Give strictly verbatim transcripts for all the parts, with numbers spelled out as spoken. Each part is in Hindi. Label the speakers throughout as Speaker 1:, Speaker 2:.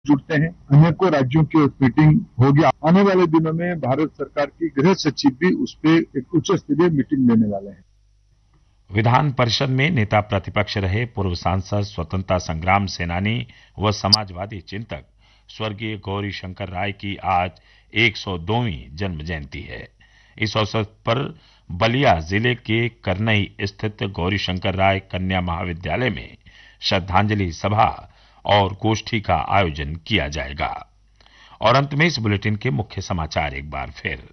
Speaker 1: जुड़ते हैं। अनेकों राज्यों की मीटिंग होगी। आने वाले दिनों में भारत सरकार की गृह सचिव भी उस पर एक उच्च स्तरीय मीटिंग लेने वाले हैं।
Speaker 2: विधान परिषद में नेता प्रतिपक्ष रहे पूर्व सांसद, स्वतंत्रता संग्राम सेनानी व समाजवादी चिंतक स्वर्गीय गौरी शंकर राय की आज एक सौ दोवीं जन्म जयंती है। इस अवसर पर बलिया जिले के करनई स्थित गौरी शंकर राय कन्या महाविद्यालय में श्रद्धांजलि सभा और गोष्ठी का आयोजन किया जाएगा। और अंत में इस बुलेटिन के मुख्य समाचार एक बार फिर।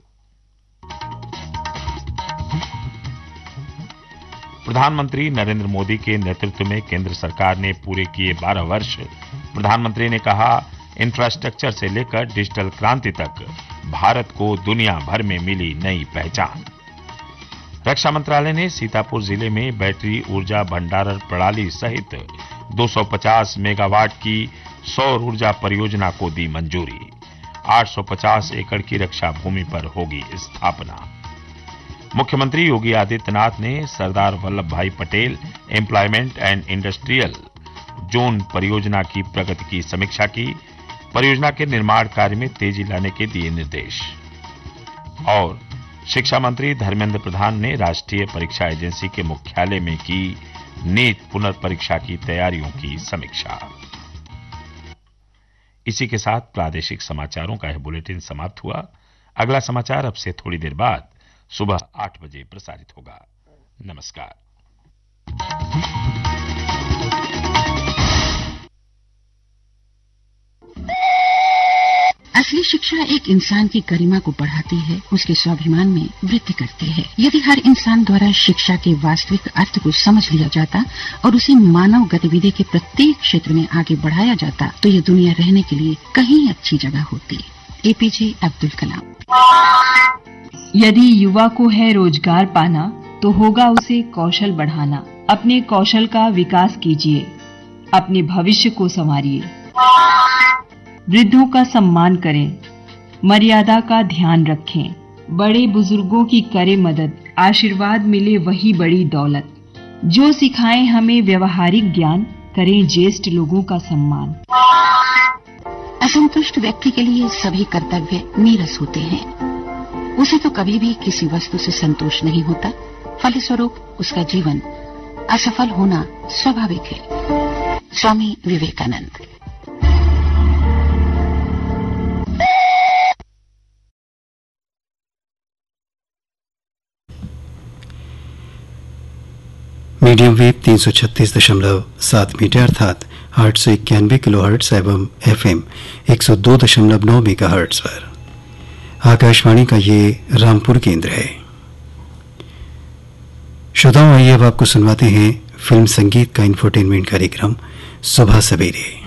Speaker 2: प्रधानमंत्री नरेंद्र मोदी के नेतृत्व में केंद्र सरकार ने पूरे किए बारह वर्ष। प्रधानमंत्री ने कहा, इंफ्रास्ट्रक्चर से लेकर डिजिटल क्रांति तक भारत को दुनिया भर में मिली नई पहचान। रक्षा मंत्रालय ने सीतापुर जिले में बैटरी ऊर्जा भंडारण प्रणाली सहित दो सौ पचास मेगावाट की सौर ऊर्जा परियोजना को दी मंजूरी। आठ सौ पचास एकड़ की रक्षा भूमि पर होगी स्थापना। मुख्यमंत्री योगी आदित्यनाथ ने सरदार वल्लभ भाई Patel employment and industrial zone परियोजना की प्रगति की समीक्षा की। परियोजना के निर्माण कार्य में तेजी लाने के दिए निर्देश। और शिक्षा मंत्री धर्मेंद्र प्रधान ने राष्ट्रीय परीक्षा एजेंसी के मुख्यालय में की नीट पुनर्परीक्षा की तैयारियों की समीक्षा। इसी के साथ प्रादेशिक समाचारों का यह बुलेटिन समाप्त हुआ। अगला समाचार अब से थोड़ी देर बाद सुबह आठ बजे प्रसारित होगा। नमस्कार।
Speaker 3: असली शिक्षा एक इंसान की गरिमा को बढ़ाती है, उसके स्वाभिमान में वृद्धि करती है। यदि हर इंसान द्वारा शिक्षा के वास्तविक अर्थ को समझ लिया जाता और उसे मानव गतिविधि के प्रत्येक क्षेत्र में आगे बढ़ाया जाता, तो ये दुनिया रहने के लिए कहीं अच्छी जगह होती। एपीजे अब्दुल कलाम।
Speaker 4: यदि युवा को है रोजगार पाना, तो होगा उसे कौशल बढ़ाना। अपने कौशल का विकास कीजिए, अपने भविष्य को संवारिए। वृद्धों का सम्मान करें, मर्यादा का ध्यान रखें। बड़े बुजुर्गों की करें मदद, आशीर्वाद मिले वही बड़ी दौलत। जो सिखाएं हमें व्यवहारिक ज्ञान, करें ज्येष्ठ लोगों का सम्मान।
Speaker 3: असंतुष्ट व्यक्ति के लिए सभी कर्तव्य नीरस होते हैं। उसे तो कभी भी किसी वस्तु से संतोष नहीं होता। फलस्वरूप उसका जीवन असफल होना स्वाभाविक है। स्वामी विवेकानंद।
Speaker 5: मीडियम वेव तीन सौ छत्तीस दशमलव सात मीटर अर्थात आठ सौ इक्यानवे किलो हर्ट्स एवं एफ एम एक सौ दो दशमलव नौ मेगा हर्ट्स पर आकाशवाणी का ये रामपुर केंद्र है। श्रोताओं, आइए अब आपको सुनवाते हैं फिल्म संगीत का इंफोटेनमेंट कार्यक्रम सुबह सवेरे।